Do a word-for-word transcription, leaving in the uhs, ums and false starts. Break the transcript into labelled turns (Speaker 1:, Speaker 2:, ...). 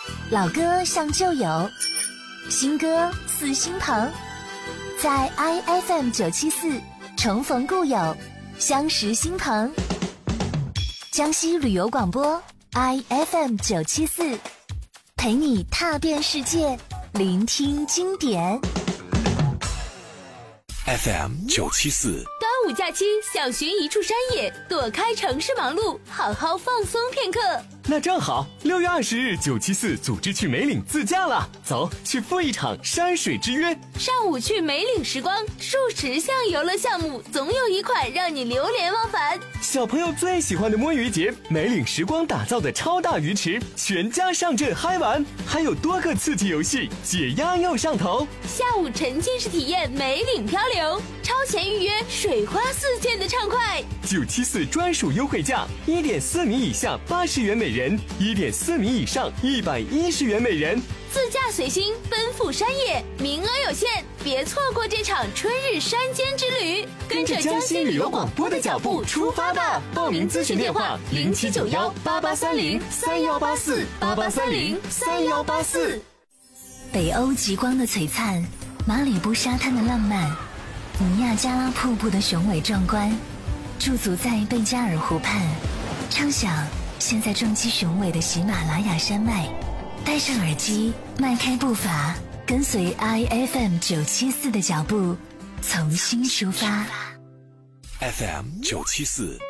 Speaker 1: 老歌像旧友，新歌似新朋，在 I F M 九七四重逢故友，相识新朋。江西旅游广播 I F M 九七四，陪你踏遍世界，聆听经典。
Speaker 2: F M 九七四，
Speaker 3: 端午假期想寻一处山野，躲开城市忙碌，好好放松片刻。
Speaker 4: 那正好，六月二十日，九七四组织去梅岭自驾了，走，去赴一场山水之约。
Speaker 3: 上午去梅岭时光，数十项游乐项目，总有一款让你流连忘返。
Speaker 4: 小朋友最喜欢的摸鱼节，梅岭时光打造的超大鱼池，全家上阵嗨玩，还有多个刺激游戏，解压又上头。
Speaker 3: 下午沉浸式体验梅岭漂流，超前预约，水花四溅的畅快。
Speaker 4: 九七四专属优惠价，一点四米以下八十元每人，一点四米以上一百一十元每人。
Speaker 3: 自驾随心，奔赴山野，名额有限，别错过这场春日山间之旅。
Speaker 4: 跟着江西旅游广播的脚步出发吧！报名咨询电话：零七九幺八八三零三幺八四八八三零三幺八四。
Speaker 1: 北欧极光的璀璨，马里布沙滩的浪漫，尼亚加拉瀑布的雄伟壮观，驻足在贝加尔湖畔，畅想现在撞击雄伟的喜马拉雅山脉。戴上耳机，迈开步伐，跟随 I F M 九七四的脚步，重新出发。
Speaker 2: F M 九七四，